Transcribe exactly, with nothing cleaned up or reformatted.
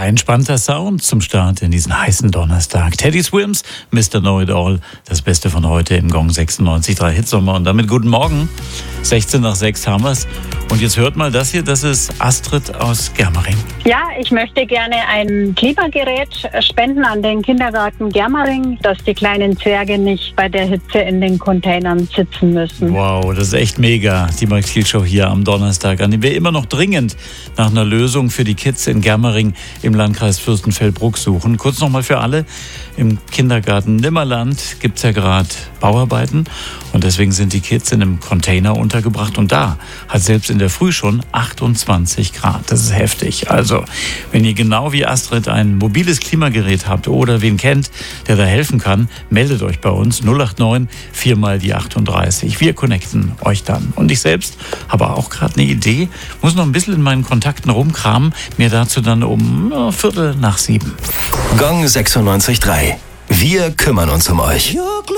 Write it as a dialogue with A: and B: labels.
A: entspannter Sound zum Start in diesen heißen Donnerstag. Teddy Swims, Mister Know-It-All, das Beste von heute im Gong sechsundneunzig Komma drei Hitsommer. Und damit guten Morgen, sechzehn nach sechs haben wir's. Und jetzt hört mal das hier, das ist Astrid aus Germering.
B: Ja, ich möchte gerne ein Klimagerät spenden an den Kindergarten Germering, dass die kleinen Zwerge nicht bei der Hitze in den Containern sitzen müssen.
A: Wow, das ist echt mega, die Max Thiel Show hier am Donnerstag, an dem wir immer noch dringend nach einer Lösung für die Kids in Germering im Landkreis Fürstenfeldbruck suchen. Kurz nochmal für alle, im Kindergarten Nimmerland gibt es ja gerade Bauarbeiten und deswegen sind die Kids in einem Container untergebracht und da hat selbst in der Früh schon achtundzwanzig Grad. Das ist heftig. Also, wenn ihr genau wie Astrid ein mobiles Klimagerät habt oder wen kennt, der da helfen kann, meldet euch bei uns null acht neun vier mal die achtunddreißig. Wir connecten euch dann. Und ich selbst habe auch gerade eine Idee, muss noch ein bisschen in meinen Kontakten rumkramen, mir dazu dann um äh, Viertel nach sieben.
C: Gong sechsundneunzig Komma drei. Wir kümmern uns um euch.